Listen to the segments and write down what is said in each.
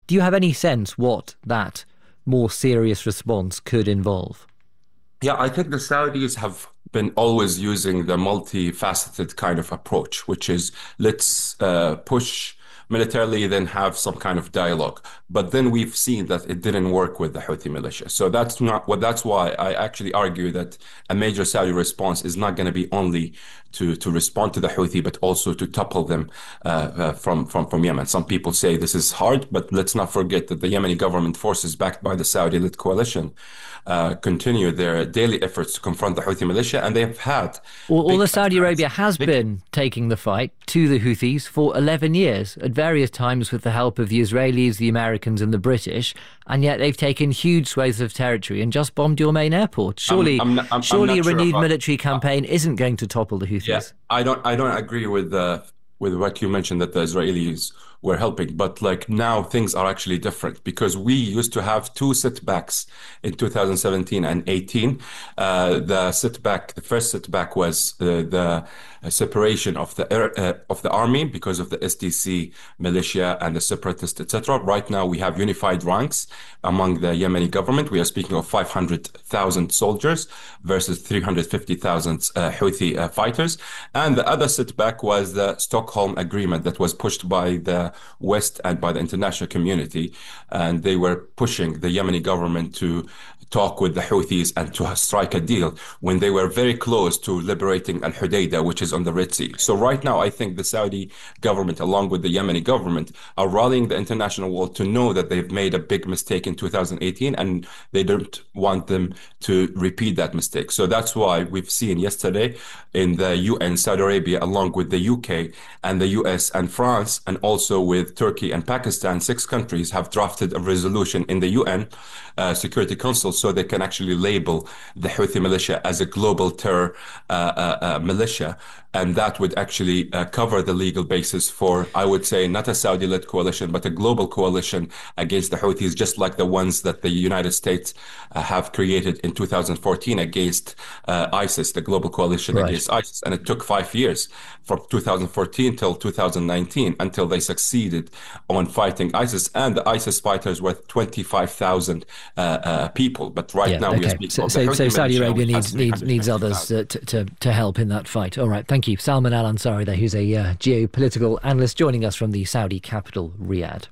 Do you have any sense what that more serious response could involve? Yeah, I think the Saudis have been always using the multifaceted kind of approach, which is let's push militarily, then have some kind of dialogue. But then we've seen that it didn't work with the Houthi militia. So that's why I actually argue that a major Saudi response is not going to be only to respond to the Houthi, but also to topple them from Yemen. Some people say this is hard, but let's not forget that the Yemeni government forces backed by the Saudi-led coalition continue their daily efforts to confront the Houthi militia, and they have had. Although Saudi Arabia has been taking the fight to the Houthis for 11 years, at various times with the help of the Israelis, the Americans and the British, and yet they've taken huge swathes of territory and just bombed your main airport. Surely a renewed military campaign isn't going to topple the Houthis. Yeah, I don't agree with what you mentioned that the Israelis were helping, but like now things are actually different because we used to have two setbacks in 2017 and 18. The first setback was the separation of the army because of the SDC militia and the separatists, etc. Right now we have unified ranks among the Yemeni government. We are speaking of 500,000 soldiers versus 350,000 Houthi fighters. And the other setback was the Stockholm Agreement that was pushed by the West and by the international community. And they were pushing the Yemeni government to talk with the Houthis and to strike a deal when they were very close to liberating Al-Hudaydah, which is on the Red Sea. So right now, I think the Saudi government, along with the Yemeni government, are rallying the international world to know that they've made a big mistake in 2018 and they don't want them to repeat that mistake. So that's why we've seen yesterday in the UN, Saudi Arabia, along with the UK and the US and France, and also with Turkey and Pakistan, 6 countries have drafted a resolution in the UN Security Council so they can actually label the Houthi militia as a global terror militia. And that would actually cover the legal basis for, I would say, not a Saudi-led coalition, but a global coalition against the Houthis, just like the ones that the United States have created in 2014 against ISIS, the global coalition against ISIS. And it took 5 years from 2014 till 2019 until they succeeded on fighting ISIS. And the ISIS fighters were 25,000 people. But right now we are speaking of the Houthi so Saudi militia, Arabia needs others to help in that fight. All right, thank you. Salman Al-Ansari there, who's a geopolitical analyst joining us from the Saudi capital, Riyadh.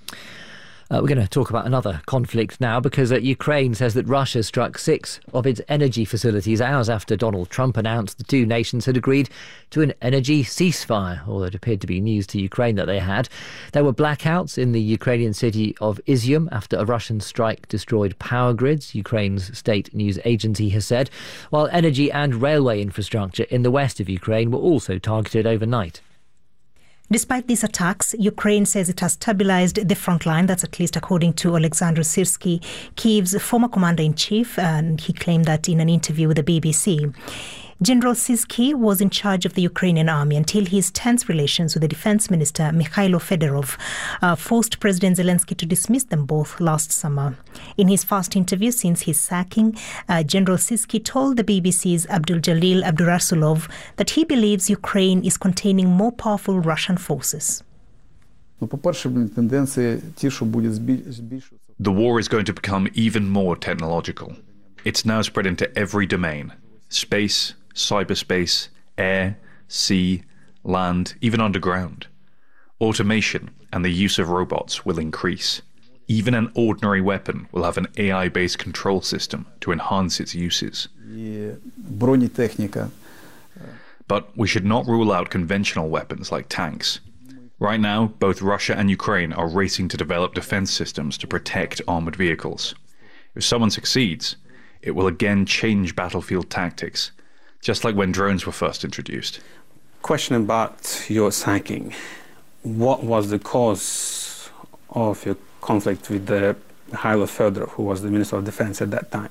We're going to talk about another conflict now because Ukraine says that Russia struck 6 of its energy facilities hours after Donald Trump announced the two nations had agreed to an energy ceasefire, although it appeared to be news to Ukraine that they had. There were blackouts in the Ukrainian city of Izium after a Russian strike destroyed power grids, Ukraine's state news agency has said, while energy and railway infrastructure in the west of Ukraine were also targeted overnight. Despite these attacks, Ukraine says it has stabilized the front line. That's at least according to Alexander Syrsky, Kyiv's former commander-in-chief, and he claimed that in an interview with the BBC. General Syrsky was in charge of the Ukrainian army until his tense relations with the defense minister, Mikhailo Fedorov, forced President Zelensky to dismiss them both last summer. In his first interview since his sacking, General Syrsky told the BBC's Abdul-Jalil Abdurasulov that he believes Ukraine is containing more powerful Russian forces. The war is going to become even more technological. It's now spread into every domain: space, cyberspace, air, sea, land, even underground. Automation and the use of robots will increase. Even an ordinary weapon will have an AI-based control system to enhance its uses. But we should not rule out conventional weapons like tanks. Right now, both Russia and Ukraine are racing to develop defense systems to protect armored vehicles. If someone succeeds, it will again change battlefield tactics, just like when drones were first introduced. Question about your sacking. What was the cause of your conflict with the Mikhailo Fedorov, who was the Minister of Defense at that time?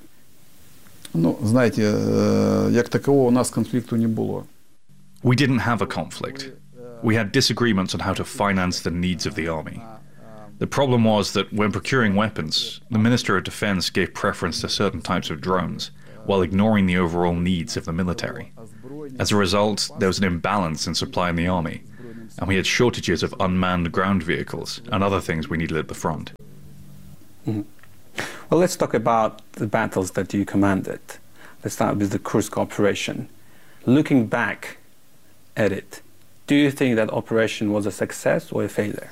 We didn't have a conflict. We had disagreements on how to finance the needs of the army. The problem was that when procuring weapons, the Minister of Defense gave preference to certain types of drones, while ignoring the overall needs of the military. As a result, there was an imbalance in supply in the army, and we had shortages of unmanned ground vehicles and other things we needed at the front. Mm-hmm. Well, let's talk about the battles that you commanded. Let's start with the Kursk operation. Looking back at it, do you think that operation was a success or a failure?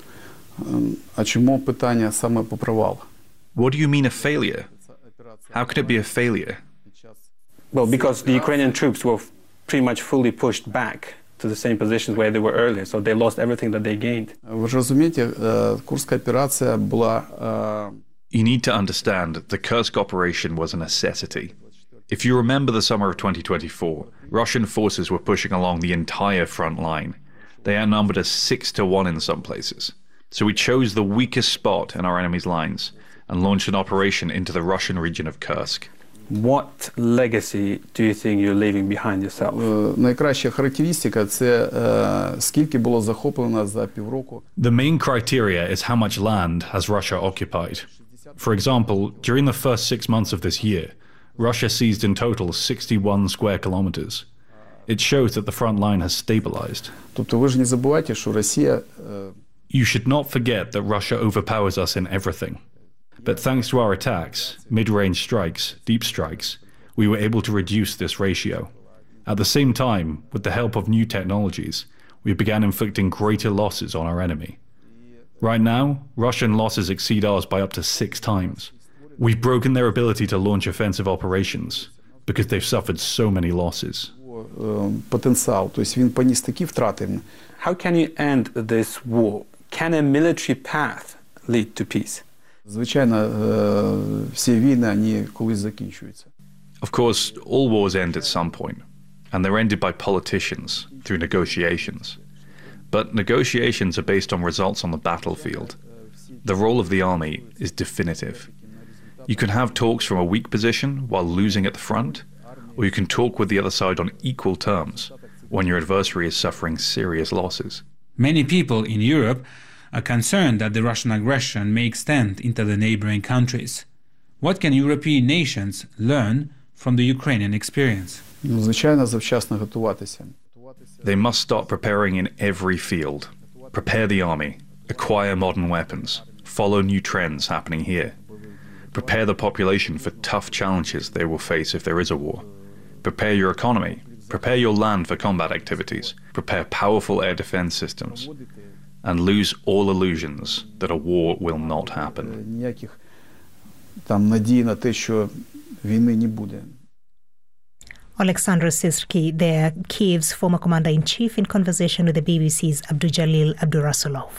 А чому питання саме по провалу? What do you mean a failure? How could it be a failure? Well, because the Ukrainian troops were pretty much fully pushed back to the same positions where they were earlier, so they lost everything that they gained. Ви ж розумієте, Курська операція була... You need to understand the Kursk operation was a necessity. If you remember the summer of 2024, Russian forces were pushing along the entire front line. They outnumbered us 6-1 in some places. So we chose the weakest spot in our enemy's lines and launched an operation into the Russian region of Kursk. What legacy do you think you're leaving behind yourself? Найкраща характеристика – це скільки було захоплено за півроку. The main criteria is how much land has Russia occupied. For example, during the first 6 months of this year, Russia seized in total 61 square kilometers. It shows that the front line has stabilized. Тобто ви ж не забувайте, що Росія... You should not forget that Russia overpowers us in everything. But thanks to our attacks, mid-range strikes, deep strikes, we were able to reduce this ratio. At the same time, with the help of new technologies, we began inflicting greater losses on our enemy. Right now, Russian losses exceed ours by up to 6 times. We've broken their ability to launch offensive operations because they've suffered so many losses. Потенціал, тобто він поніс такі втрати. How can you end this war? Can a military path lead to peace? Звичайно, всі війни, вони колись закінчуються. Of course, all wars end at some point, and they're ended by politicians through negotiations. But negotiations are based on results on the battlefield. The role of the army is definitive. You can have talks from a weak position while losing at the front, or you can talk with the other side on equal terms when your adversary is suffering serious losses. Many people in Europe are concerned that the Russian aggression may extend into the neighboring countries. What can European nations learn from the Ukrainian experience? Звичайно, завчасно готуватися. They must start preparing in every field. Prepare the army, acquire modern weapons, follow new trends happening here. Prepare the population for tough challenges they will face if there is a war. Prepare your economy. Prepare your land for combat activities. Prepare powerful air defense systems. And lose all illusions that a war will not happen. Ніяких там надій на те, що війни не буде. Oleksandr Syrsky, there, Kyiv's former commander-in-chief, in conversation with the BBC's Abdujalil Abdurasulov.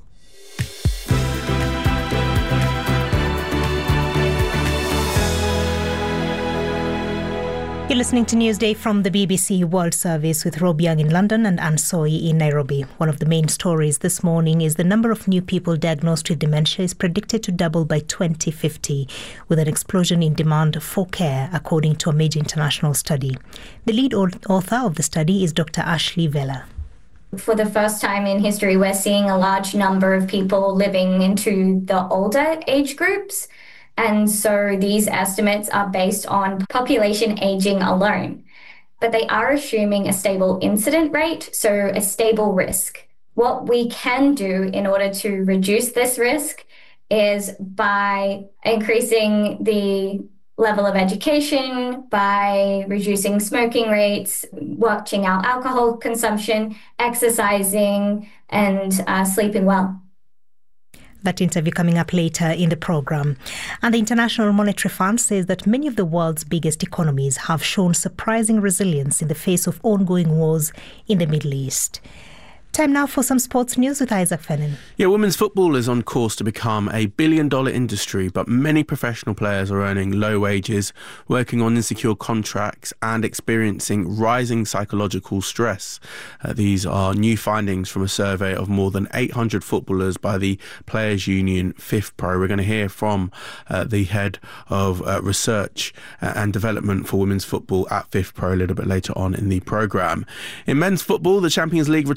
You're listening to Newsday from the BBC World Service with Rob Young in London and Anne Soy in Nairobi. One of the main stories this morning is the number of new people diagnosed with dementia is predicted to double by 2050, with an explosion in demand for care, according to a major international study. The lead author of the study is Dr. Ashley Vella. For the first time in history, we're seeing a large number of people living into the older age groups. And so these estimates are based on population aging alone. But they are assuming a stable incident rate, so a stable risk. What we can do in order to reduce this risk is by increasing the level of education, by reducing smoking rates, watching our alcohol consumption, exercising, and sleeping well. That interview coming up later in the programme. And the International Monetary Fund says that many of the world's biggest economies have shown surprising resilience in the face of ongoing wars in the Middle East. Time now for some sports news with Isaac Fennin. Yeah, women's football is on course to become a billion-dollar industry, but many professional players are earning low wages, working on insecure contracts and experiencing rising psychological stress. These are new findings from a survey of more than 800 footballers by the Players Union FIFPro. We're going to hear from the head of research and development for women's football at FIFPro a little bit later on in the programme. In men's football, the Champions League returns.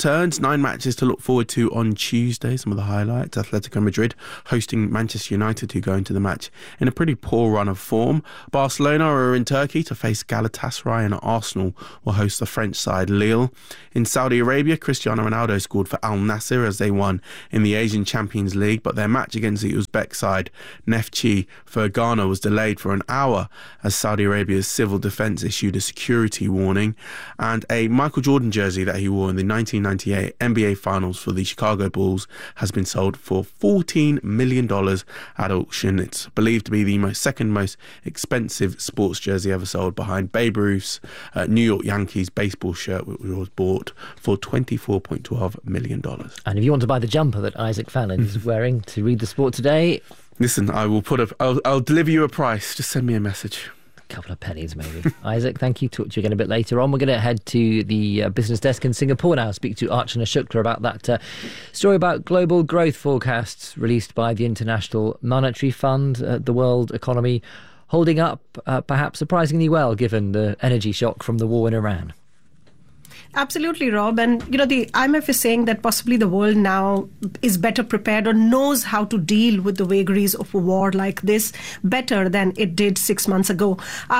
9 matches to look forward to on Tuesday. Some of the highlights: Atletico Madrid hosting Manchester United, who go into the match in a pretty poor run of form. Barcelona are in Turkey to face Galatasaray, and Arsenal will host the French side Lille. In Saudi Arabia, Cristiano Ronaldo scored for Al Nassr as they won in the Asian Champions League, but their match against the Uzbek side Neftchi Fergana was delayed for an hour as Saudi Arabia's civil defence issued a security warning. And a Michael Jordan jersey that he wore in the 1998 NBA Finals for the Chicago Bulls has been sold for $14 million at auction. It's believed to be the second most expensive sports jersey ever sold, behind Babe Ruth's New York Yankees baseball shirt, which was bought for $24.12 million. And if you want to buy the jumper that Isaac Fallon is wearing to read the Sport today... Listen, I'll deliver you a price. Just send me a message. Couple of pennies maybe. Isaac, thank you. Talk to you again a bit later on. We're going to head to the business desk in Singapore now, speak to Archana Shukla about that story about global growth forecasts released by the International Monetary Fund. The world economy holding up perhaps surprisingly well given the energy shock from the war in Iran. Absolutely, Rob. And, the IMF is saying that possibly the world now is better prepared or knows how to deal with the vagaries of a war like this better than it did 6 months ago.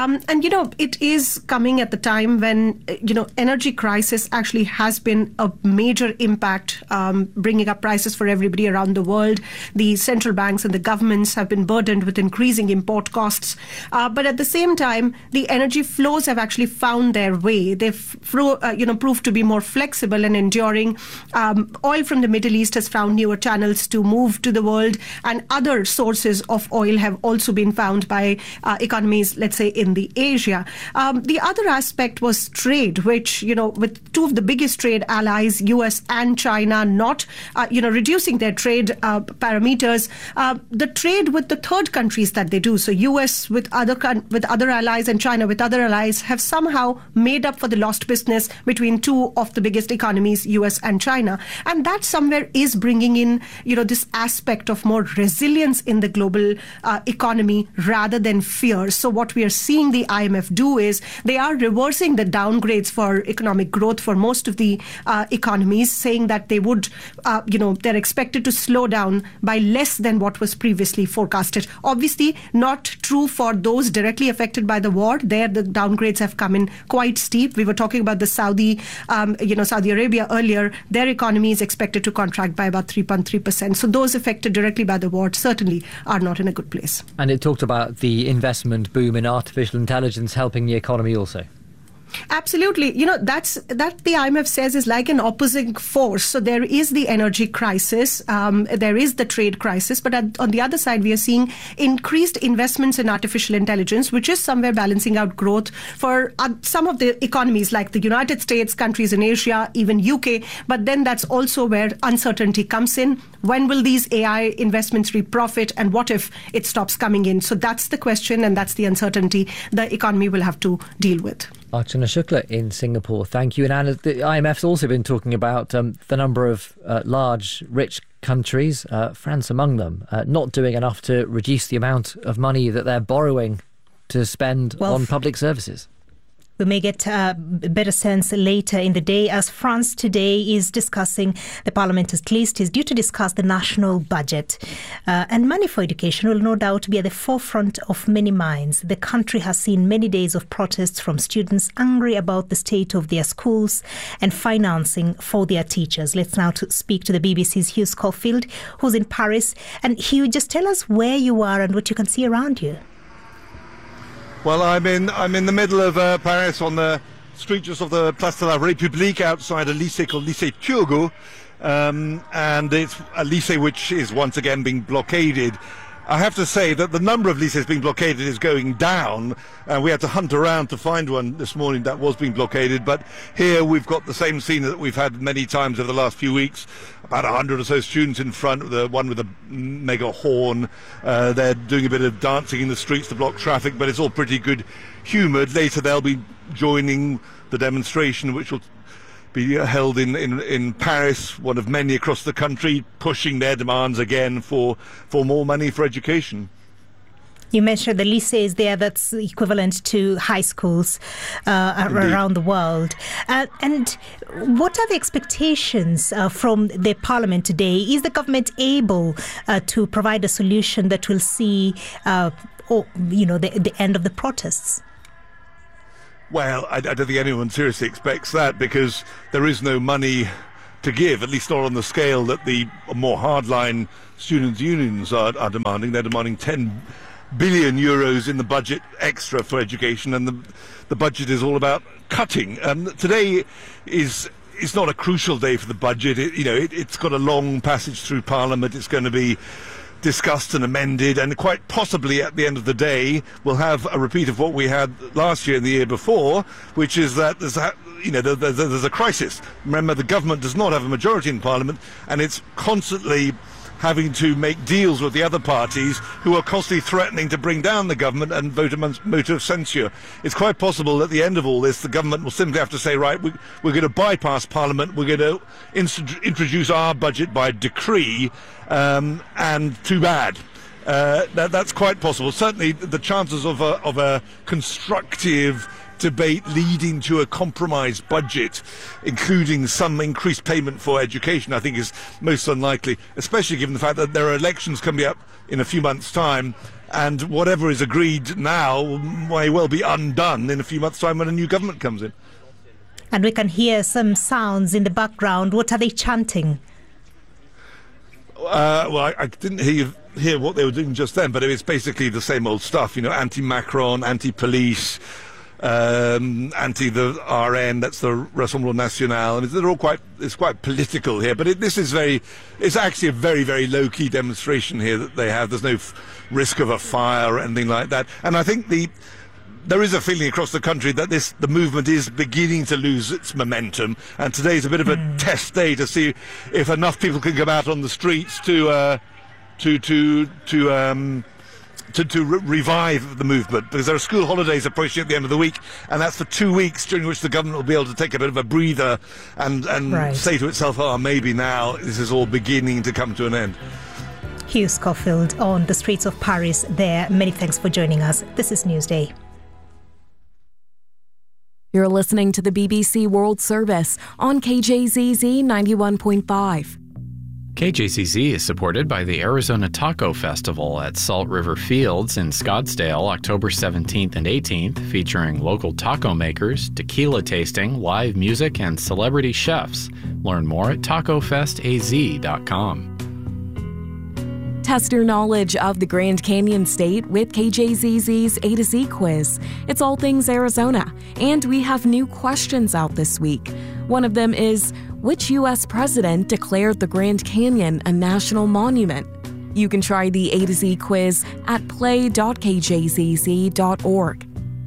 It is coming at the time when, energy crisis actually has been a major impact, bringing up prices for everybody around the world. The central banks and the governments have been burdened with increasing import costs. But at the same time, the energy flows have actually found their way. They've proved to be more flexible and enduring. Oil from the Middle East has found newer channels to move to the world, and other sources of oil have also been found by economies, let's say, in the Asia. The other aspect was trade, which, with two of the biggest trade allies, US and China, not, reducing their trade parameters, the trade with the third countries that they do, so US with other allies and China with other allies, have somehow made up for the lost business between two of the biggest economies, US and China. And that somewhere is bringing in, this aspect of more resilience in the global economy rather than fear. So what we are seeing the IMF do is they are reversing the downgrades for economic growth for most of the economies, saying that they would, they're expected to slow down by less than what was previously forecasted. Obviously, not true for those directly affected by the war. There, the downgrades have come in quite steep. We were talking about the Saudi Arabia earlier. Their economy is expected to contract by about 3.3%. So those affected directly by the war certainly are not in a good place. And it talked about the investment boom in artificial intelligence helping the economy also. Absolutely. That the IMF says is like an opposing force. So there is the energy crisis, there is the trade crisis, but on the other side, we are seeing increased investments in artificial intelligence, which is somewhere balancing out growth for some of the economies like the United States, countries in Asia, even UK. But then that's also where uncertainty comes in. When will these AI investments reap profit, and what if it stops coming in? So that's the question, and that's the uncertainty the economy will have to deal with. Archana Shukla in Singapore, thank you. And Anna, the IMF's also been talking about the number of large, rich countries, France among them, not doing enough to reduce the amount of money that they're borrowing to spend on public services. We may get a better sense later in the day, as France today is discussing, the Parliament at least is due to discuss the national budget. And money for education will no doubt be at the forefront of many minds. The country has seen many days of protests from students angry about the state of their schools and financing for their teachers. Let's now speak to the BBC's Hugh Schofield, who's in Paris. And Hugh, just tell us where you are and what you can see around you. Well, I'm in the middle of Paris on the street just off the Place de la République outside a lycée called Lycée Turgot, and it's a lycée which is once again being blockaded. I have to say that the number of lycées being blockaded is going down. We had to hunt around to find one this morning that was being blockaded, but here we've got the same scene that we've had many times over the last few weeks. About 100 or so students in front, the one with a mega horn. They're doing a bit of dancing in the streets to block traffic, but it's all pretty good humoured. Later they'll be joining the demonstration, which will be held in Paris, one of many across the country, pushing their demands again for more money for education. You mentioned the lycées there, that's equivalent to high schools around the world. And what are the expectations from the parliament today? Is the government able to provide a solution that will see the end of the protests? Well, I don't think anyone seriously expects that, because there is no money to give, at least not on the scale that the more hardline students' unions are demanding. They're demanding 10 billion euros in the budget extra for education, and the budget is all about cutting. Today is not a crucial day for the budget. It's got a long passage through Parliament. It's going to be discussed and amended, and quite possibly at the end of the day we'll have a repeat of what we had last year and the year before, which is that there's a crisis. Remember, the government does not have a majority in Parliament, and it's constantly having to make deals with the other parties who are constantly threatening to bring down the government and vote a motion of censure. It's quite possible at the end of all this the government will simply have to say, right, we're going to bypass Parliament, we're going to introduce our budget by decree, and too bad. That's quite possible. Certainly the chances of a constructive debate leading to a compromised budget, including some increased payment for education, I think is most unlikely, especially given the fact that there are elections coming up in a few months' time, and whatever is agreed now may well be undone in a few months' time when a new government comes in. And we can hear some sounds in the background. What are they chanting? Well, I didn't hear what they were doing just then, but it's basically the same old stuff, anti-Macron, anti-police, anti the RN, that's the Rassemblement National. They're all it's quite political here, but it's actually a very, very low-key demonstration here that they have. There's no risk of a fire or anything like that. And I think there is a feeling across the country that the movement is beginning to lose its momentum, and today is a bit of a test day to see if enough people can come out on the streets to revive the movement, because there are school holidays approaching at the end of the week, and that's for 2 weeks during which the government will be able to take a bit of a breather and say to itself, maybe now this is all beginning to come to an end. Hugh Schofield on the streets of Paris there. Many thanks for joining us. This is Newsday. You're listening to the BBC World Service on KJZZ 91.5. KJZZ is supported by the Arizona Taco Festival at Salt River Fields in Scottsdale, October 17th and 18th, featuring local taco makers, tequila tasting, live music, and celebrity chefs. Learn more at tacofestaz.com. Test your knowledge of the Grand Canyon State with KJZZ's A to Z quiz. It's all things Arizona, and we have new questions out this week. One of them is, which U.S. president declared the Grand Canyon a national monument? You can try the A to Z quiz at play.kjzz.org.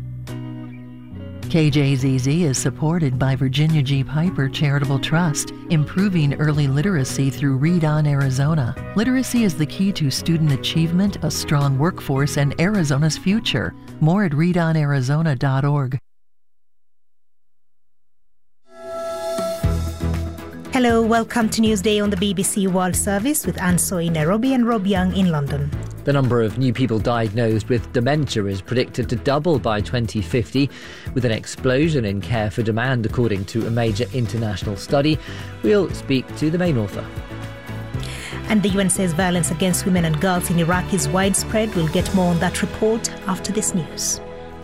KJZZ is supported by Virginia G. Piper Charitable Trust, improving early literacy through Read On Arizona. Literacy is the key to student achievement, a strong workforce, and Arizona's future. More at readonarizona.org. Hello, welcome to Newsday on the BBC World Service with Anne Soy in Nairobi and Rob Young in London. The number of new people diagnosed with dementia is predicted to double by 2050, with an explosion in care for demand, according to a major international study. We'll speak to the main author. And the UN says violence against women and girls in Iraq is widespread. We'll get more on that report after this news.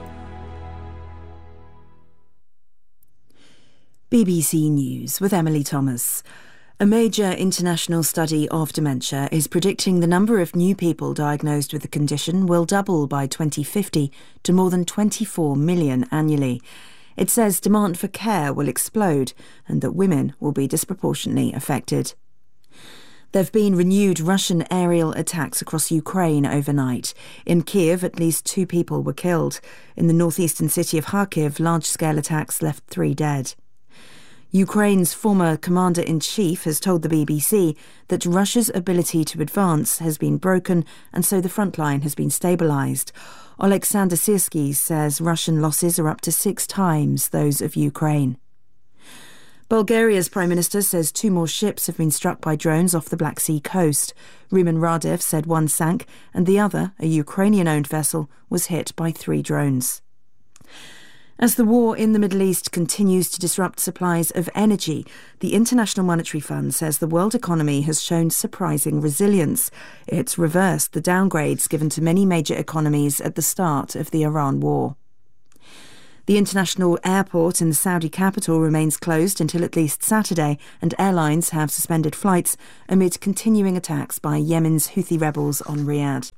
BBC News with Emily Thomas. A major international study of dementia is predicting the number of new people diagnosed with the condition will double by 2050 to more than 24 million annually. It says demand for care will explode and that women will be disproportionately affected. There have been renewed Russian aerial attacks across Ukraine overnight. In Kiev, at least 2 people were killed. In the northeastern city of Kharkiv, large-scale attacks left 3 dead. Ukraine's former commander-in-chief has told the BBC that Russia's ability to advance has been broken and so the front line has been stabilised. Oleksandr Syrsky says Russian losses are up to 6 times those of Ukraine. Bulgaria's Prime Minister says 2 more ships have been struck by drones off the Black Sea coast. Rumen Radev said one sank and the other, a Ukrainian-owned vessel, was hit by 3 drones. As the war in the Middle East continues to disrupt supplies of energy, the International Monetary Fund says the world economy has shown surprising resilience. It's reversed the downgrades given to many major economies at the start of the Iran war. The international airport in the Saudi capital remains closed until at least Saturday, and airlines have suspended flights amid continuing attacks by Yemen's Houthi rebels on Riyadh.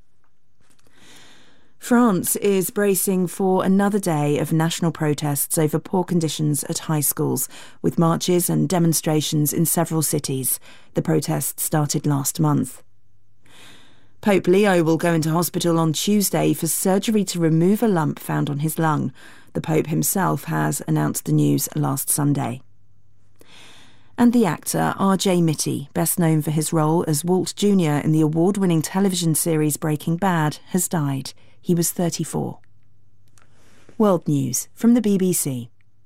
France is bracing for another day of national protests over poor conditions at high schools, with marches and demonstrations in several cities. The protests started last month. Pope Leo will go into hospital on Tuesday for surgery to remove a lump found on his lung. The Pope himself has announced the news last Sunday. And the actor R.J. Mitte, best known for his role as Walt Jr. in the award-winning television series Breaking Bad, has died. He was 34. World News from the BBC.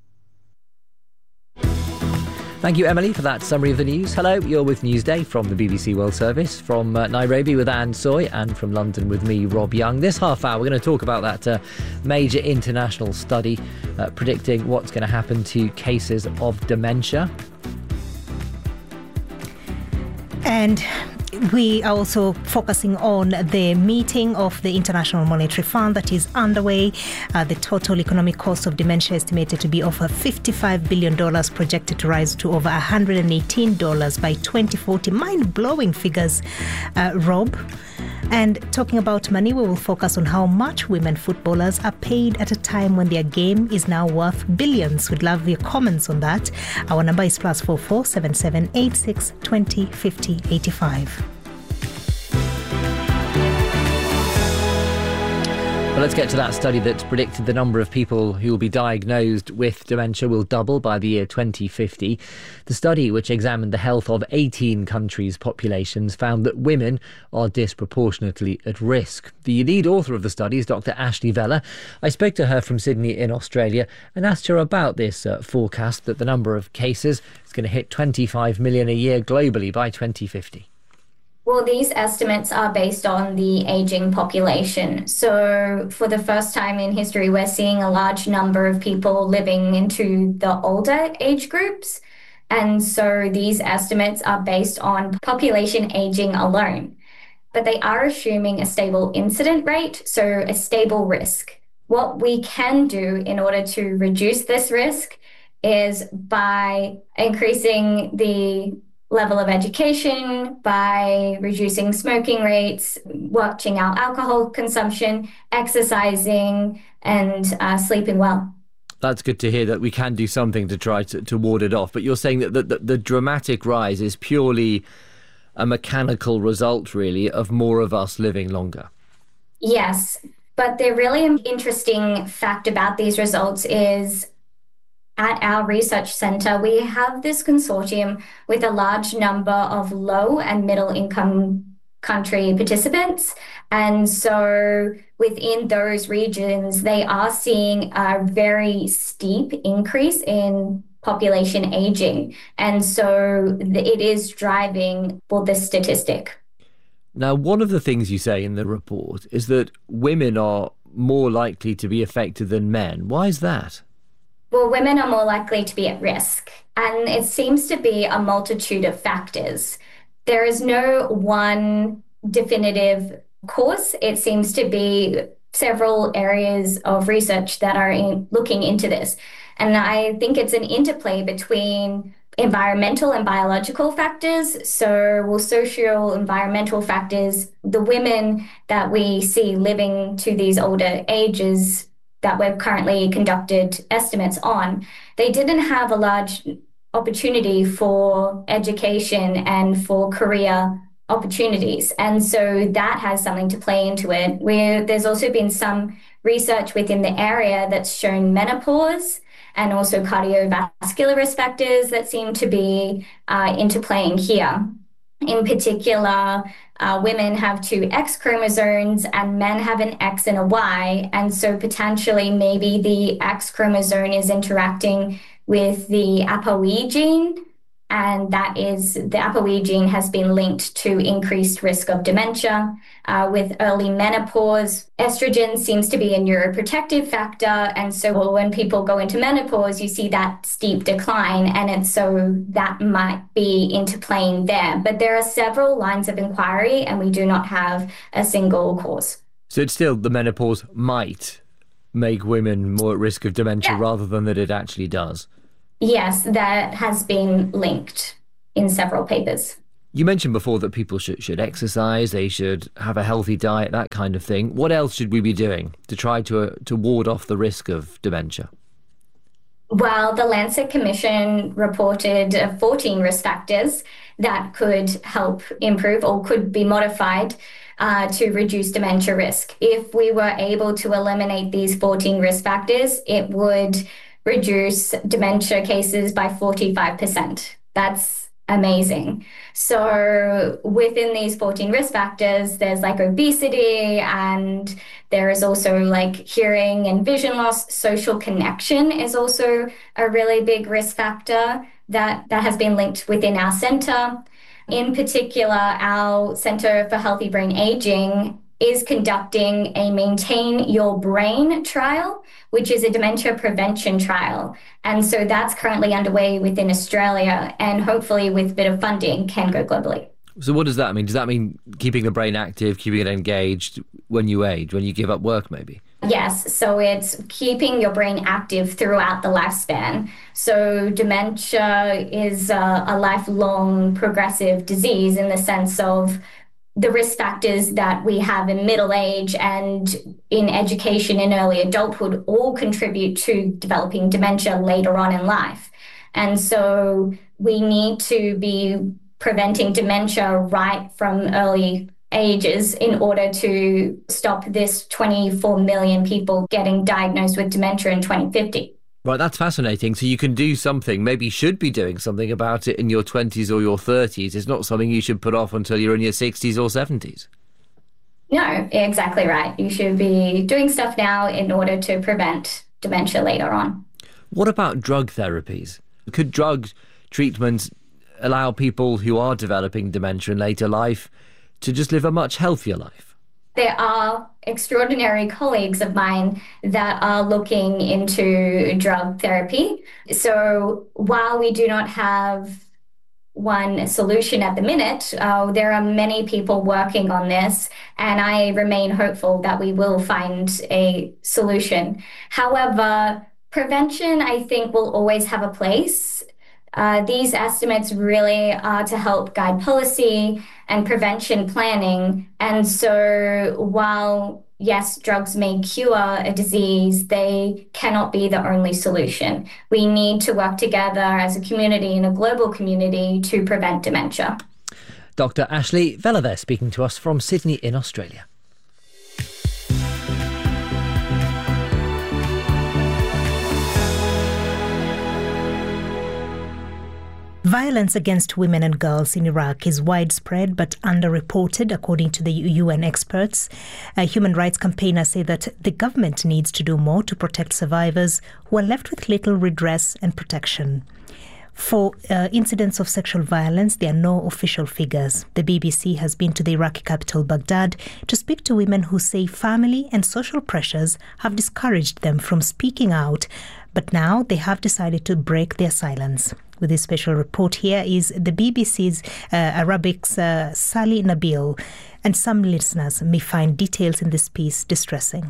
Thank you, Emily, for that summary of the news. Hello, you're with Newsday from the BBC World Service, from Nairobi with Anne Soy, and from London with me, Rob Young. This half hour, we're going to talk about that major international study predicting what's going to happen to cases of dementia. And we are also focusing on the meeting of the International Monetary Fund that is underway. The total economic cost of dementia estimated to be over $55 billion, projected to rise to over $118 by 2040. Mind-blowing figures, Rob. And talking about money, we will focus on how much women footballers are paid at a time when their game is now worth billions. We'd love your comments on that. Our number is +44 77 86 20 50 85. Well, let's get to that study that's predicted the number of people who will be diagnosed with dementia will double by the year 2050. The study, which examined the health of 18 countries' populations, found that women are disproportionately at risk. The lead author of the study is Dr. Ashley Vella. I spoke to her from Sydney in Australia and asked her about this forecast that the number of cases is going to hit 25 million a year globally by 2050. Well, these estimates are based on the aging population. So for the first time in history, we're seeing a large number of people living into the older age groups. And so these estimates are based on population aging alone. But they are assuming a stable incident rate, so a stable risk. What we can do in order to reduce this risk is by increasing the level of education, by reducing smoking rates, watching our alcohol consumption, exercising, and sleeping well. That's good to hear that we can do something to try to ward it off. But you're saying that the dramatic rise is purely a mechanical result, really, of more of us living longer. Yes, but the really interesting fact about these results is at our research centre, we have this consortium with a large number of low and middle income country participants. And so within those regions, they are seeing a very steep increase in population aging. And so it is driving for this statistic. Now, one of the things you say in the report is that women are more likely to be affected than men. Why is that? Well, women are more likely to be at risk, and it seems to be a multitude of factors. There is no one definitive cause. It seems to be several areas of research that are looking into this. And I think it's an interplay between environmental and biological factors. So, socio-environmental factors, the women that we see living to these older ages that we've currently conducted estimates on, they didn't have a large opportunity for education and for career opportunities. And so that has something to play into it. There's also been some research within the area that's shown menopause and also cardiovascular risk factors that seem to be interplaying here. In particular, women have 2 X chromosomes and men have an X and a Y. And so potentially maybe the X chromosome is interacting with the ApoE gene. And that is, the ApoE gene has been linked to increased risk of dementia. With early menopause, estrogen seems to be a neuroprotective factor. And so when people go into menopause, you see that steep decline. And so that might be interplaying there. But there are several lines of inquiry, and we do not have a single cause. So it's still the menopause might make women more at risk of dementia rather than that it actually does. Yes, that has been linked in several papers. You mentioned before that people should exercise, they should have a healthy diet, that kind of thing. What else should we be doing to try to ward off the risk of dementia? Well, the Lancet Commission reported 14 risk factors that could help improve or could be modified to reduce dementia risk. If we were able to eliminate these 14 risk factors, it would reduce dementia cases by 45%. That's amazing. So within these 14 risk factors, there's like obesity, and there is also like hearing and vision loss. Social connection is also a really big risk factor that has been linked within our centre. In particular, our Centre for Healthy Brain Aging is conducting a Maintain Your Brain trial, which is a dementia prevention trial. And so that's currently underway within Australia, and hopefully with a bit of funding can go globally. So what does that mean? Does that mean keeping the brain active, keeping it engaged when you age, when you give up work maybe? Yes, so it's keeping your brain active throughout the lifespan. So dementia is a lifelong progressive disease in the sense of the risk factors that we have in middle age and in education in early adulthood all contribute to developing dementia later on in life. And so we need to be preventing dementia right from early ages in order to stop this 24 million people getting diagnosed with dementia in 2050. Right, that's fascinating. So you can do something, maybe should be doing something about it in your 20s or your 30s. It's not something you should put off until you're in your 60s or 70s. No, exactly right. You should be doing stuff now in order to prevent dementia later on. What about drug therapies? Could drug treatments allow people who are developing dementia in later life to just live a much healthier life? There are extraordinary colleagues of mine that are looking into drug therapy. So while we do not have one solution at the minute, there are many people working on this, and I remain hopeful that we will find a solution. However, prevention, I think, will always have a place. These estimates really are to help guide policy and prevention planning. And so while, yes, drugs may cure a disease, they cannot be the only solution. We need to work together as a community and a global community to prevent dementia. Dr. Ashley Vella there speaking to us from Sydney in Australia. Violence against women and girls in Iraq is widespread but underreported, according to the UN experts. Human rights campaigners say that the government needs to do more to protect survivors who are left with little redress and protection. For incidents of sexual violence, there are no official figures. The BBC has been to the Iraqi capital, Baghdad, to speak to women who say family and social pressures have discouraged them from speaking out, but now they have decided to break their silence. With this special report here is the BBC's Arabic's Sally Nabil, and some listeners may find details in this piece distressing.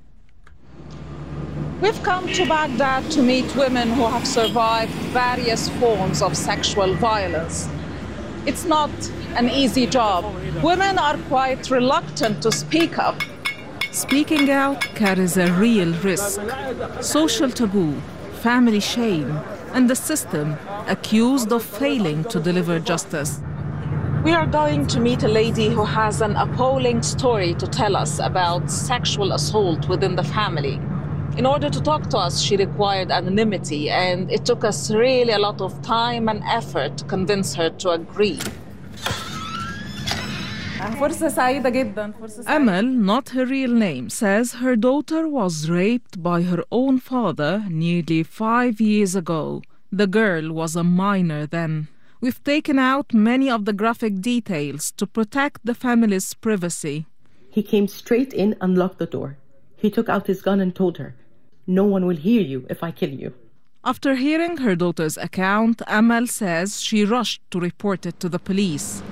We've come to Baghdad to meet women who have survived various forms of sexual violence. It's not an easy job. Women are quite reluctant to speak up. Speaking out carries a real risk. Social taboo, family shame, and the system accused of failing to deliver justice. We are going to meet a lady who has an appalling story to tell us about sexual assault within the family. In order to talk to us, she required anonymity, and it took us really a lot of time and effort to convince her to agree. Amal, not her real name, says her daughter was raped by her own father nearly 5 years ago. The girl was a minor then. We've taken out many of the graphic details to protect the family's privacy. He came straight in and locked the door. He took out his gun and told her, "No one will hear you if I kill you." After hearing her daughter's account, Amal says she rushed to report it to the police.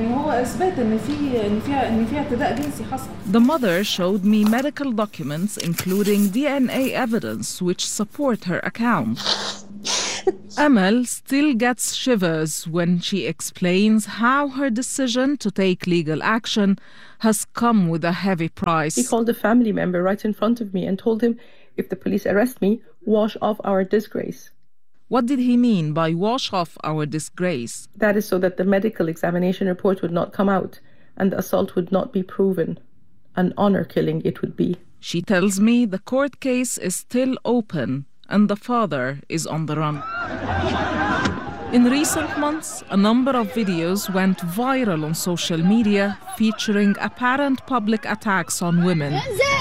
The mother showed me medical documents including DNA evidence which support her account. Amal still gets shivers when she explains how her decision to take legal action has come with a heavy price. He called a family member right in front of me and told him, "If the police arrest me, wash off our disgrace." What did he mean by wash off our disgrace? That is so that the medical examination report would not come out and the assault would not be proven. An honor killing it would be. She tells me the court case is still open and the father is on the run. In recent months, a number of videos went viral on social media featuring apparent public attacks on women.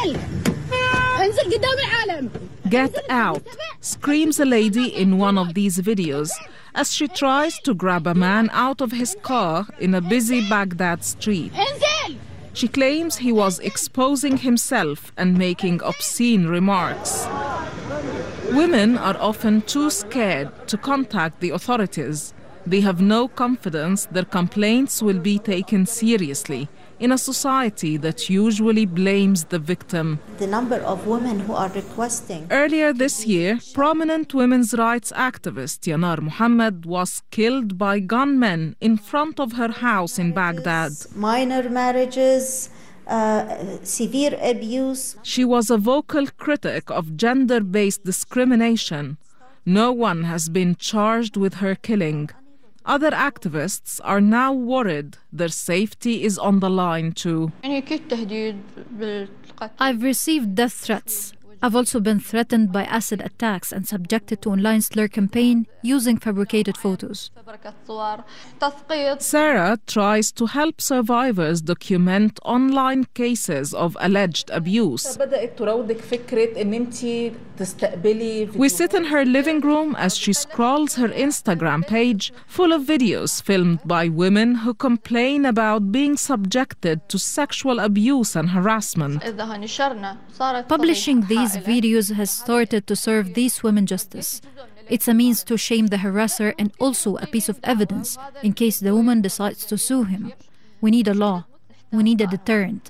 "Get out," screams a lady in one of these videos as she tries to grab a man out of his car in a busy Baghdad street. She claims he was exposing himself and making obscene remarks. Women are often too scared to contact the authorities. They have no confidence their complaints will be taken seriously in a society that usually blames the victim. The number of women who are requesting. Earlier this year, prominent women's rights activist Yanar Mohammed was killed by gunmen in front of her house in Baghdad. Minor marriages, severe abuse. She was a vocal critic of gender-based discrimination. No one has been charged with her killing. Other activists are now worried their safety is on the line too. I've received death threats. I've also been threatened by acid attacks and subjected to online slur campaign using fabricated photos. Sarah tries to help survivors document online cases of alleged abuse. We sit in her living room as she scrolls her Instagram page full of videos filmed by women who complain about being subjected to sexual abuse and harassment. Publishing these videos has started to serve these women justice. It's a means to shame the harasser and also a piece of evidence in case the woman decides to sue him. We need a law. We need a deterrent.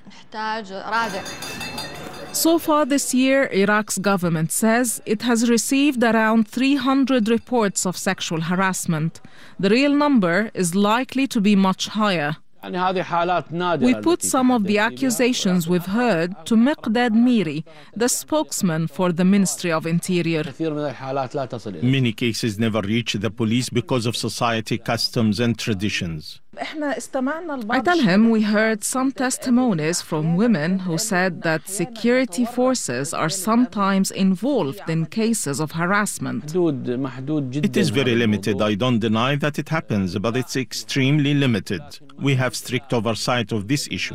So far this year, Iraq's government says it has received around 300 reports of sexual harassment. The real number is likely to be much higher. We put some of the accusations we've heard to Miqdad Miri, the spokesman for the Ministry of Interior. Many cases never reach the police because of society customs and traditions. I tell him we heard some testimonies from women who said that security forces are sometimes involved in cases of harassment. It is very limited. I don't deny that it happens, but it's extremely limited. We have strict oversight of this issue.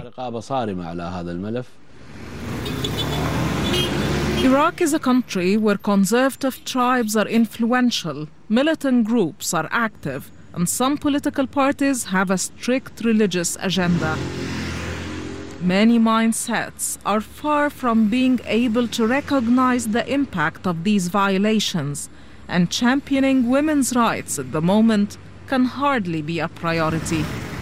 Iraq is a country where conservative tribes are influential, militant groups are active, and some political parties have a strict religious agenda. Many mindsets are far from being able to recognize the impact of these violations, and championing women's rights at the moment can hardly be a priority.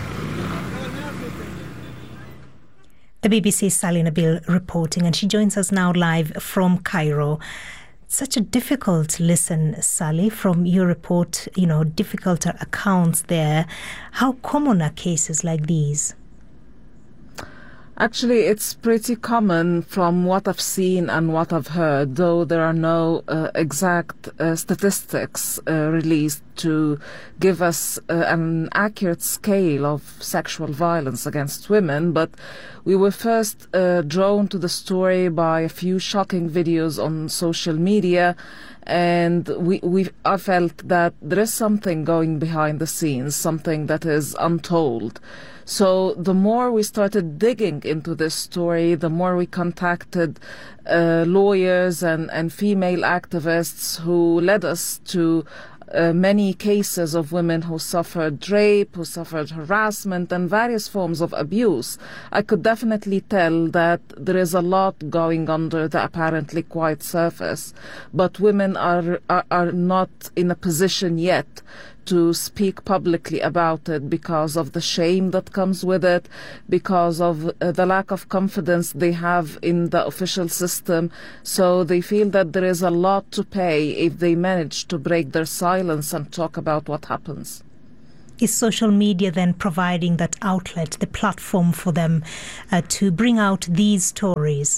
The BBC's Sally Nabil reporting, and she joins us now live from Cairo. Such a difficult listen, Sally, from your report, difficult accounts there. How common are cases like these? Actually, it's pretty common from what I've seen and what I've heard, though there are no exact statistics released to give us an accurate scale of sexual violence against women. But We were first drawn to the story by a few shocking videos on social media, and I felt that there is something going behind the scenes, something that is untold. So the more we started digging into this story, the more we contacted lawyers and female activists who led us to many cases of women who suffered rape, who suffered harassment and various forms of abuse. I could definitely tell that there is a lot going under the apparently quiet surface, but women are not in a position yet to speak publicly about it because of the shame that comes with it, because of the lack of confidence they have in the official system. So they feel that there is a lot to pay if they manage to break their silence and talk about what happens. Is social media then providing that outlet, the platform for them to bring out these stories?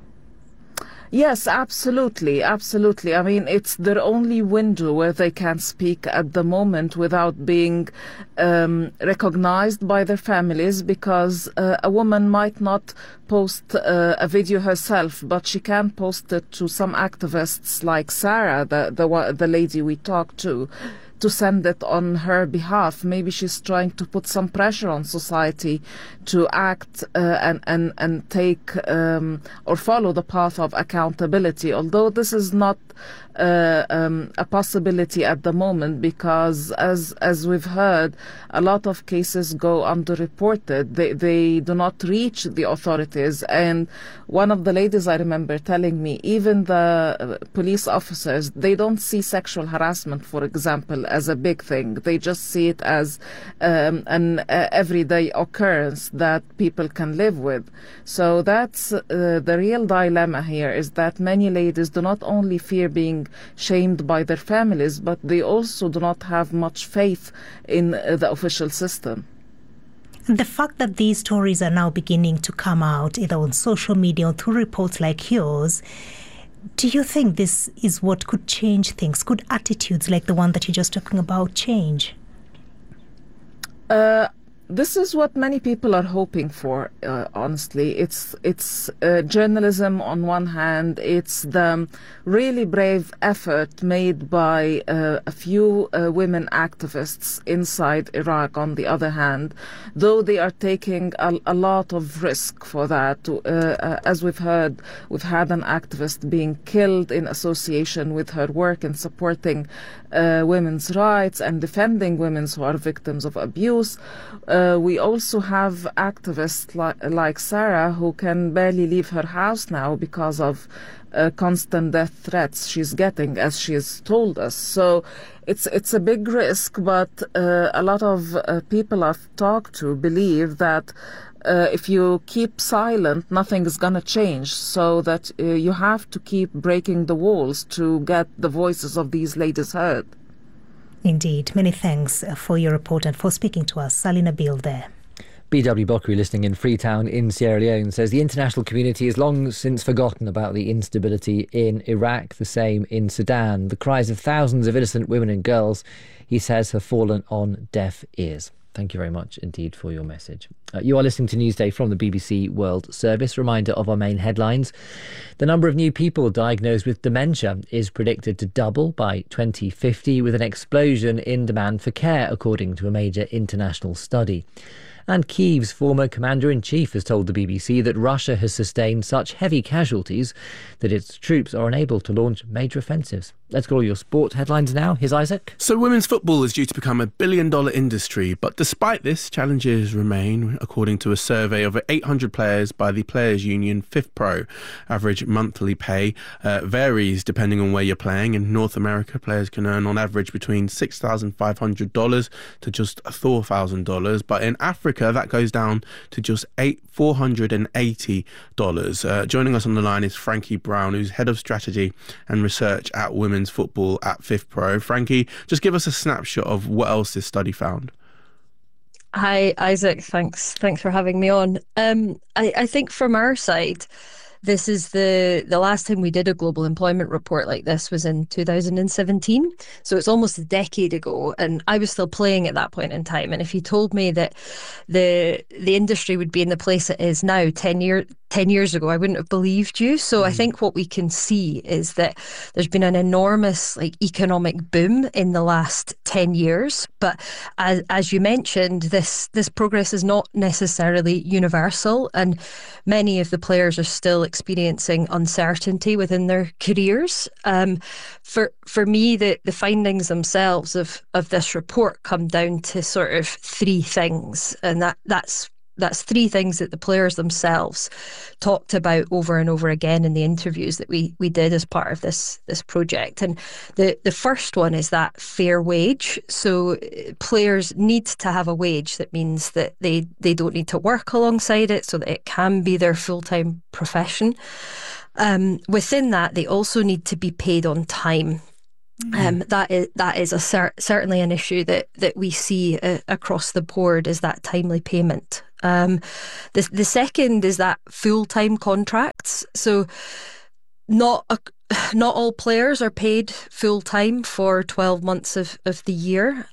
Yes, absolutely. I mean, it's their only window where they can speak at the moment without being recognized by their families, because a woman might not post a video herself, but she can post it to some activists like Sarah, the lady we talked to send it on her behalf. Maybe she's trying to put some pressure on society to act and take or follow the path of accountability, although this is not a possibility at the moment, because as we've heard, a lot of cases go underreported. They do not reach the authorities. And one of the ladies I remember telling me, even the police officers, they don't see sexual harassment, for example, as a big thing. They just see it as an everyday occurrence that people can live with. So that's the real dilemma here, is that many ladies do not only fear being shamed by their families, but they also do not have much faith in the official system. The fact that these stories are now beginning to come out, either on social media or through reports like yours, do you think this is what could change things? Could attitudes like the one that you're just talking about change? This is what many people are hoping for, honestly. It's journalism on one hand. It's the really brave effort made by a few women activists inside Iraq on the other hand, though they are taking a lot of risk for that. As we've heard, we've had an activist being killed in association with her work in supporting women's rights and defending women who are victims of abuse. We also have activists like Sarah, who can barely leave her house now because of constant death threats she's getting, as she has told us. So it's a big risk, but a lot of people I've talked to believe that if you keep silent, nothing is going to change, so that you have to keep breaking the walls to get the voices of these ladies heard. Indeed. Many thanks for your report and for speaking to us. Salina Beale there. B.W. Bokri, listening in Freetown in Sierra Leone, says the international community has long since forgotten about the instability in Iraq, the same in Sudan. The cries of thousands of innocent women and girls, he says, have fallen on deaf ears. Thank you very much indeed for your message. You are listening to Newsday from the BBC World Service. Reminder of our main headlines. The number of new people diagnosed with dementia is predicted to double by 2050, with an explosion in demand for care, according to a major international study. And Kyiv's former commander-in-chief has told the BBC that Russia has sustained such heavy casualties that its troops are unable to launch major offensives. Let's go to your sport headlines now. Here's Isaac. So women's football is due to become $1 billion industry, but despite this, challenges remain, according to a survey of 800 players by the Players Union FIFPro. Average monthly pay varies depending on where you're playing. In North America, players can earn on average between $6,500 to just $4,000, but in Africa, that goes down to just $480. Joining us on the line is Frankie Brown, who's Head of Strategy and Research at Women's Football at FIFPro. Frankie, just give us a snapshot of what else this study found. Hi, Isaac. Thanks for having me on. I think from our side, this is the last time we did a global employment report like this was in 2017. So it's almost a decade ago, and I was still playing at that point in time. And if you told me that the industry would be in the place it is now 10 years ago, I wouldn't have believed you. So I think what we can see is that there's been an enormous economic boom in the last 10 years. But as you mentioned, this progress is not necessarily universal, and many of the players are still experiencing uncertainty within their careers. For me, the findings themselves of this report come down to sort of three things, and that's three things that the players themselves talked about over and over again in the interviews that we did as part of this project. And the first one is that fair wage. So players need to have a wage that means that they don't need to work alongside it, so that it can be their full-time profession. Within that, they also need to be paid on time. That is certainly an issue that we see across the board, is that timely payment. The second is that full-time contracts. So not all players are paid full-time for 12 months of the year.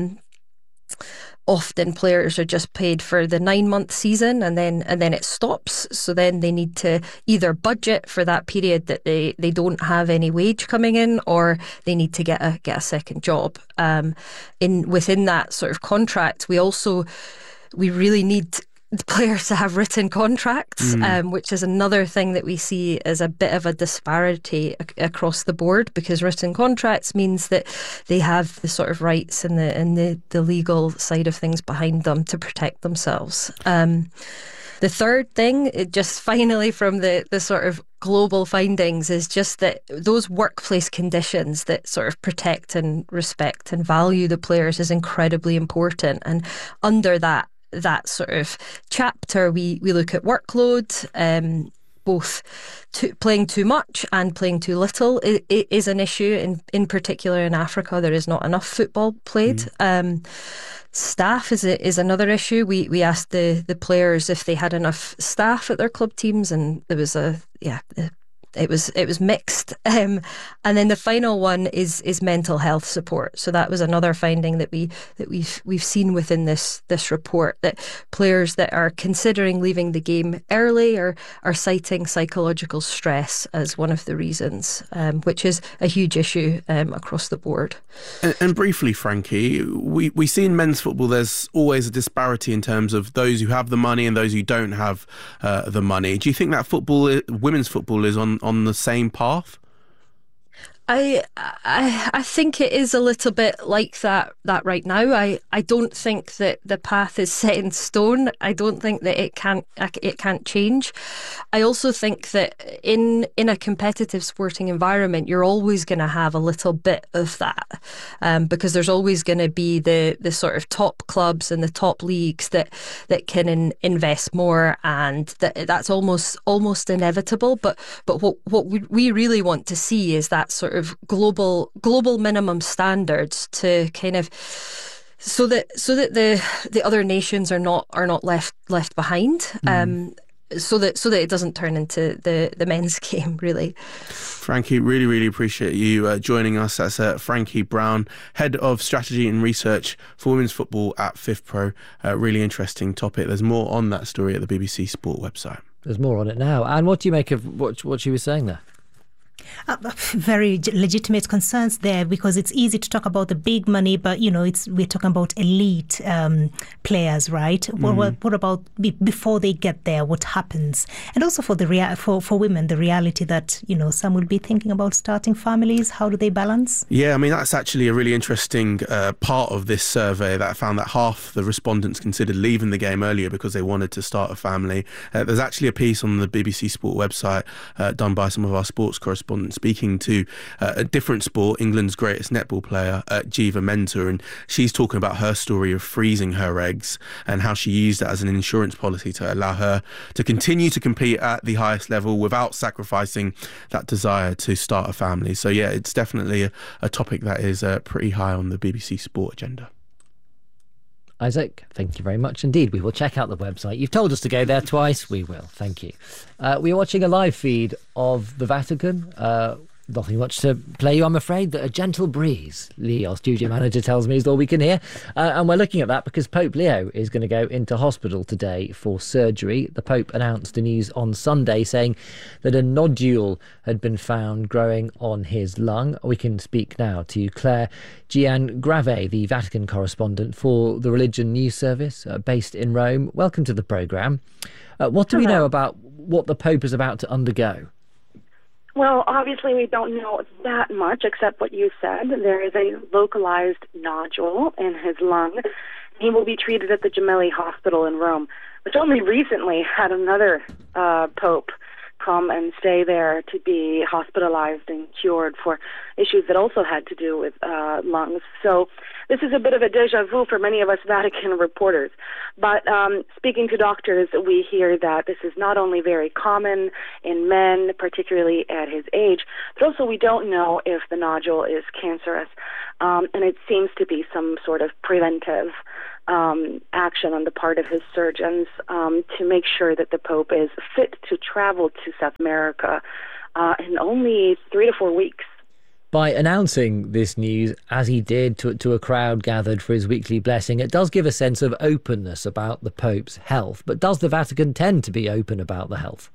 Often players are just paid for the 9-month season and then it stops. So then they need to either budget for that period that they don't have any wage coming in, or they need to get a second job. Within that sort of contract, we really need the players to have written contracts, which is another thing that we see as a bit of a disparity across the board, because written contracts means that they have the sort of rights and the legal side of things behind them to protect themselves. The third thing, just finally from the sort of global findings, is just that those workplace conditions that sort of protect and respect and value the players is incredibly important. And under that sort of chapter, we look at workload, both playing too much and playing too little it is an issue. In particular in Africa, there is not enough football played. Staff is another issue. We asked the players if they had enough staff at their club teams, and there was it was mixed. And then the final one is mental health support. So that was another finding that we've seen within this report, that players that are considering leaving the game early are citing psychological stress as one of the reasons, which is a huge issue across the board. And briefly, Frankie, we see in men's football there's always a disparity in terms of those who have the money and those who don't have the money. Do you think that women's football is on the same path? I think it is a little bit like that right now. I don't think that the path is set in stone. I don't think that it can't change. I also think that in a competitive sporting environment, you're always going to have a little bit of that, because there's always going to be the sort of top clubs and the top leagues that can invest more, and that's almost inevitable. But what we really want to see is that sort of global minimum standards, to kind of so that the other nations are not left behind. So that it doesn't turn into the men's game, really. Frankie, really, really appreciate you joining us. That's Frankie Brown, Head of Strategy and Research for Women's Football at FIFPro. Really interesting topic. There's more on that story at the BBC Sport website. There's more on it now. And what do you make of what she was saying there? Very legitimate concerns there, because it's easy to talk about the big money, but we're talking about elite players, right? What about before they get there? What happens? And also for women, the reality that some will be thinking about starting families. How do they balance? Yeah, I mean, that's actually a really interesting part of this survey, that found that half the respondents considered leaving the game earlier because they wanted to start a family. There's actually a piece on the BBC Sport website done by some of our sports correspondents speaking to a different sport, England's greatest netball player, Jiva Mentor, and she's talking about her story of freezing her eggs and how she used it as an insurance policy to allow her to continue to compete at the highest level without sacrificing that desire to start a family. So yeah, it's definitely a topic that is pretty high on the BBC Sport agenda. Isaac, thank you very much indeed. We will check out the website. You've told us to go there twice. We will. Thank you. We are watching a live feed of the Vatican. Nothing much to play you, I'm afraid. A gentle breeze, Lee, our studio manager, tells me is all we can hear. And we're looking at that because Pope Leo is going to go into hospital today for surgery. The Pope announced the news on Sunday saying that a nodule had been found growing on his lung. We can speak now to Claire Giangrave, the Vatican correspondent for the Religion News Service based in Rome. Welcome to the programme. What do we know about what the Pope is about to undergo? Well, obviously we don't know that much except what you said. There is a localized nodule in his lung. He will be treated at the Gemelli Hospital in Rome, which only recently had another pope come and stay there to be hospitalized and cured for issues that also had to do with lungs. So this is a bit of a deja vu for many of us Vatican reporters. But speaking to doctors, we hear that this is not only very common in men, particularly at his age, but also we don't know if the nodule is cancerous. And it seems to be some sort of preventive action on the part of his surgeons to make sure that the Pope is fit to travel to South America in only 3 to 4 weeks. By announcing this news, as he did to a crowd gathered for his weekly blessing, it does give a sense of openness about the Pope's health. But does the Vatican tend to be open about the health?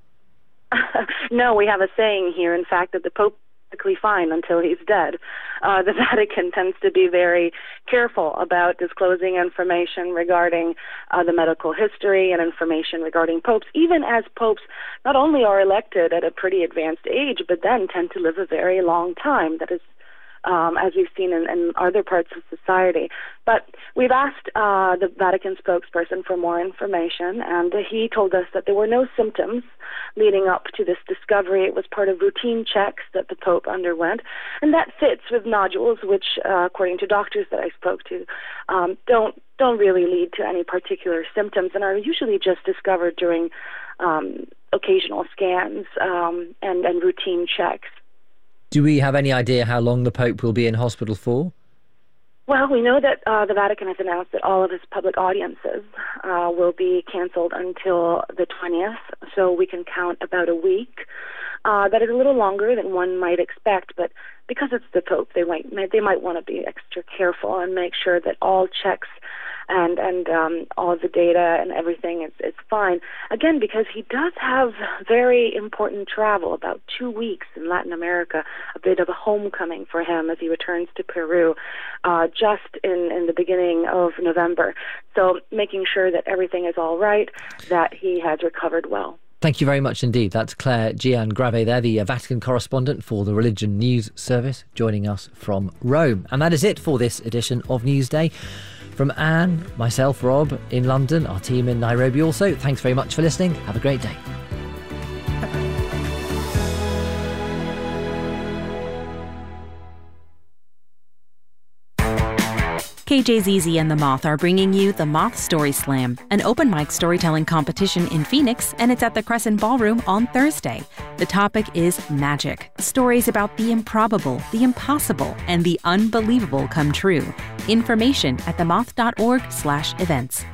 No, we have a saying here, in fact, that the Pope fine until he's dead. The Vatican tends to be very careful about disclosing information regarding the medical history and information regarding popes, even as popes not only are elected at a pretty advanced age, but then tend to live a very long time. That is, as we've seen in other parts of society. But we've asked the Vatican spokesperson for more information, and he told us that there were no symptoms leading up to this discovery. It was part of routine checks that the Pope underwent, and that fits with nodules, which, according to doctors that I spoke to, don't really lead to any particular symptoms and are usually just discovered during occasional scans and routine checks. Do we have any idea how long the Pope will be in hospital for? Well, we know that the Vatican has announced that all of his public audiences will be canceled until the 20th, so we can count about a week. That is a little longer than one might expect, but because it's the Pope, they might want to be extra careful and make sure that all checks and all of the data and everything is fine. Again, because he does have very important travel, about 2 weeks in Latin America, a bit of a homecoming for him as he returns to Peru just in the beginning of November. So making sure that everything is all right, that he has recovered well. Thank you very much indeed. That's Claire Giangrave there, the Vatican correspondent for the Religion News Service, joining us from Rome. And that is it for this edition of Newsday. From Anne, myself, Rob in London, our team in Nairobi also, thanks very much for listening. Have a great day. KJZZ and The Moth are bringing you The Moth Story Slam, an open mic storytelling competition in Phoenix, and it's at the Crescent Ballroom on Thursday. The topic is magic. Stories about the improbable, the impossible, and the unbelievable come true. Information at themoth.org/events.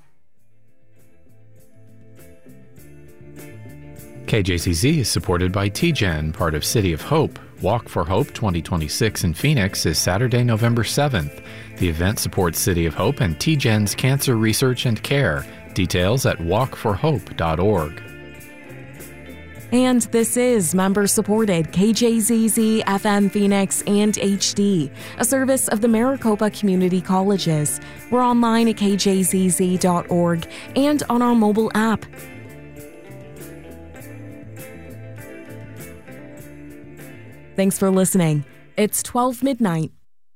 KJZZ is supported by TGen, part of City of Hope. Walk for Hope 2026 in Phoenix is Saturday, November 7th. The event supports City of Hope and TGen's cancer research and care. Details at walkforhope.org. And this is member-supported KJZZ FM Phoenix and HD, a service of the Maricopa Community Colleges. We're online at kjzz.org and on our mobile app. Thanks for listening. It's 12 midnight.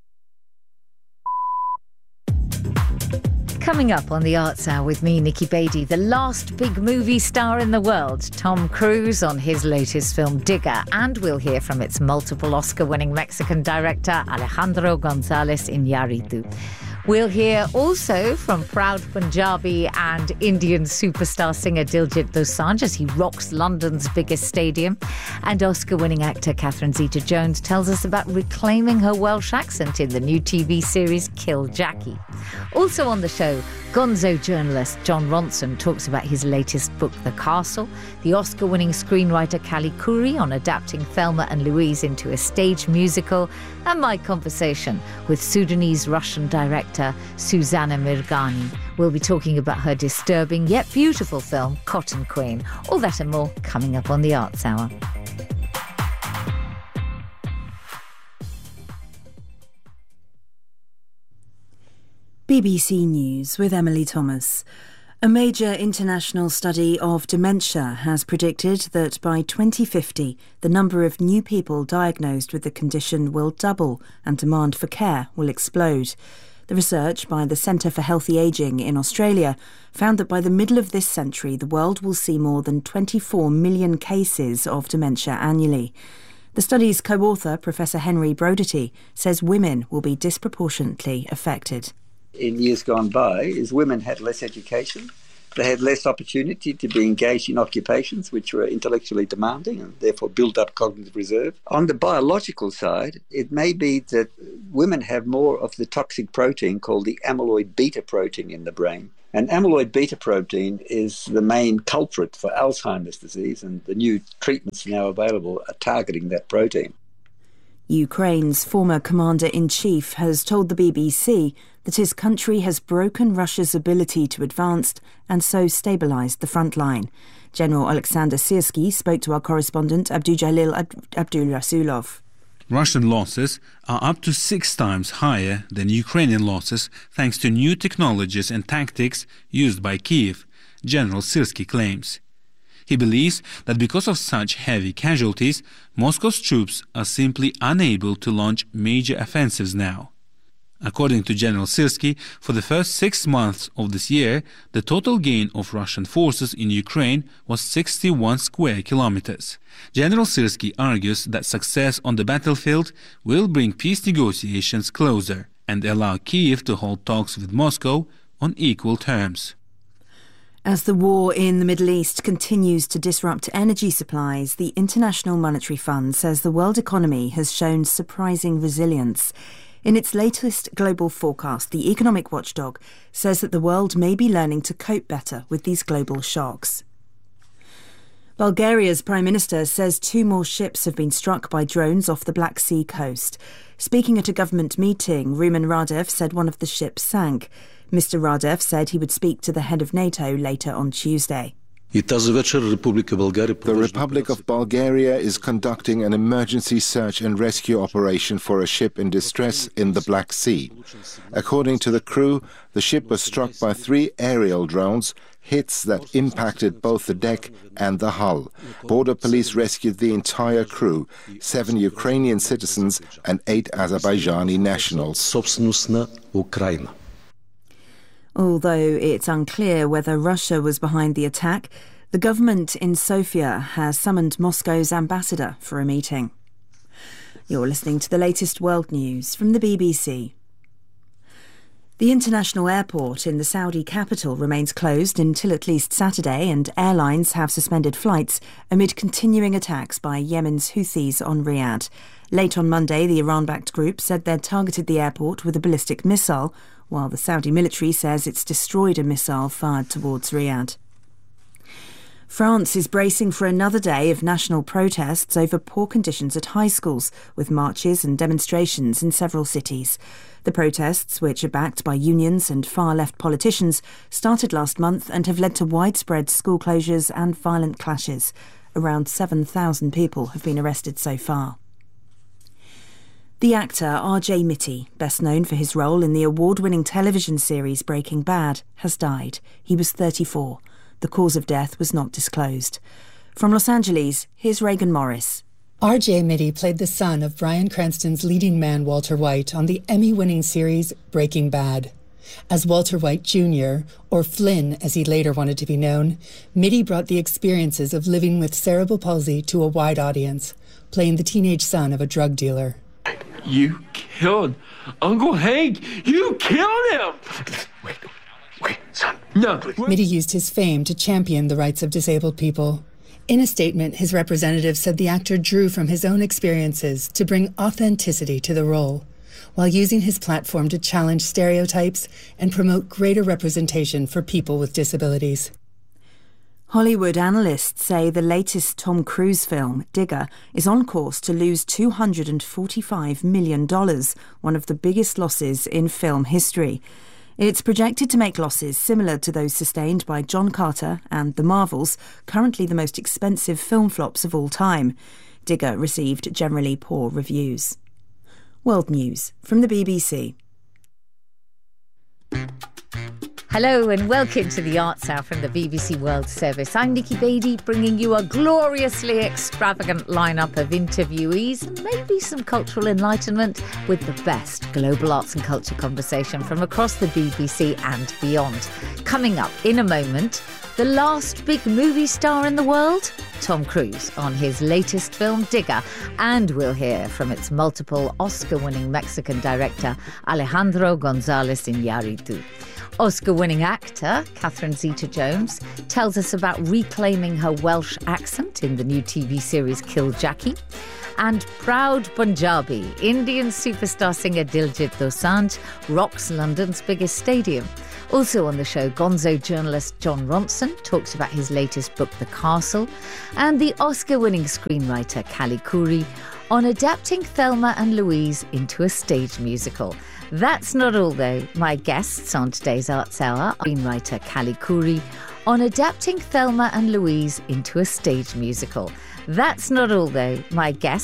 Coming up on the Arts Hour with me, Nikki Beatty, the last big movie star in the world, Tom Cruise, on his latest film Digger, and we'll hear from its multiple Oscar-winning Mexican director Alejandro González Iñárritu. We'll hear also from proud Punjabi and Indian superstar singer Diljit Dosanjh as he rocks London's biggest stadium. And Oscar-winning actor Catherine Zeta-Jones tells us about reclaiming her Welsh accent in the new TV series Kill Jackie. Also on the show, Gonzo journalist John Ronson talks about his latest book, The Castle, the Oscar-winning screenwriter Callie Khouri on adapting Thelma and Louise into a stage musical, and my conversation with Sudanese-Russian director Suzanna Mirghani. We'll be talking about her disturbing yet beautiful film, Cotton Queen. All that and more coming up on the Arts Hour. BBC News with Emily Thomas. A major international study of dementia has predicted that by 2050, the number of new people diagnosed with the condition will double and demand for care will explode. The research by the Centre for Healthy Ageing in Australia found that by the middle of this century, the world will see more than 24 million cases of dementia annually. The study's co-author, Professor Henry Brodaty, says women will be disproportionately affected. In years gone by, is women had less education, they had less opportunity to be engaged in occupations which were intellectually demanding and therefore build up cognitive reserve. On the biological side, it may be that women have more of the toxic protein called the amyloid beta protein in the brain. And amyloid beta protein is the main culprit for Alzheimer's disease, and the new treatments now available are targeting that protein. Ukraine's former commander-in-chief has told the BBC that his country has broken Russia's ability to advance and so stabilised the front line. General Alexander Syrsky spoke to our correspondent Abdujalil Abdulrasulov. Russian losses are up to 6 times higher than Ukrainian losses thanks to new technologies and tactics used by Kiev, General Syrsky claims. He believes that because of such heavy casualties, Moscow's troops are simply unable to launch major offensives now. According to General Syrsky, for the first 6 months of this year, the total gain of Russian forces in Ukraine was 61 square kilometers. General Syrsky argues that success on the battlefield will bring peace negotiations closer and allow Kiev to hold talks with Moscow on equal terms. As the war in the Middle East continues to disrupt energy supplies, the International Monetary Fund says the world economy has shown surprising resilience. In its latest global forecast, the economic watchdog says that the world may be learning to cope better with these global shocks. Bulgaria's Prime Minister says 2 more ships have been struck by drones off the Black Sea coast. Speaking at a government meeting, Rumen Radev said one of the ships sank. Mr. Radev said he would speak to the head of NATO later on Tuesday. The Republic of Bulgaria is conducting an emergency search and rescue operation for a ship in distress in the Black Sea. According to the crew, the ship was struck by 3 aerial drones, hits that impacted both the deck and the hull. Border police rescued the entire crew, 7 Ukrainian citizens and 8 Azerbaijani nationals. Although it's unclear whether Russia was behind the attack, the government in Sofia has summoned Moscow's ambassador for a meeting. You're listening to the latest world news from the BBC. The international airport in the Saudi capital remains closed until at least Saturday, and airlines have suspended flights amid continuing attacks by Yemen's Houthis on Riyadh. Late on Monday, the Iran-backed group said they'd targeted the airport with a ballistic missile, while the Saudi military says it's destroyed a missile fired towards Riyadh. France is bracing for another day of national protests over poor conditions at high schools, with marches and demonstrations in several cities. The protests, which are backed by unions and far-left politicians, started last month and have led to widespread school closures and violent clashes. Around 7,000 people have been arrested so far. The actor R.J. Mitte, best known for his role in the award-winning television series Breaking Bad, has died. He was 34. The cause of death was not disclosed. From Los Angeles, here's Reagan Morris. R.J. Mitte played the son of Bryan Cranston's leading man Walter White on the Emmy-winning series Breaking Bad. As Walter White Jr., or Flynn as he later wanted to be known, Mitte brought the experiences of living with cerebral palsy to a wide audience, playing the teenage son of a drug dealer. You killed Uncle Hank. You killed him. Wait, son. No. Mitty used his fame to champion the rights of disabled people. In a statement, his representative said the actor drew from his own experiences to bring authenticity to the role, while using his platform to challenge stereotypes and promote greater representation for people with disabilities. Hollywood analysts say the latest Tom Cruise film, Digger, is on course to lose $245 million, one of the biggest losses in film history. It's projected to make losses similar to those sustained by John Carter and The Marvels, currently the most expensive film flops of all time. Digger received generally poor reviews. World News from the BBC. Hello and welcome to the Arts Hour from the BBC World Service. I'm Nikki Beattie, bringing you a gloriously extravagant lineup of interviewees and maybe some cultural enlightenment with the best global arts and culture conversation from across the BBC and beyond. Coming up in a moment, the last big movie star in the world, Tom Cruise, on his latest film, Digger. And we'll hear from its multiple Oscar-winning Mexican director, Alejandro González Iñárritu. Oscar-winning actor Catherine Zeta-Jones tells us about reclaiming her Welsh accent in the new TV series Kill Jackie. And proud Punjabi, Indian superstar singer Diljit Dosanjh rocks London's biggest stadium. Also on the show, Gonzo journalist John Ronson talks about his latest book, The Castle, and the Oscar-winning screenwriter Callie Khouri on adapting Thelma and Louise into a stage musical. That's not all, though. My guests on today's Arts Hour, screenwriter Callie Khouri, on adapting Thelma and Louise into a stage musical. That's not all, though. My guests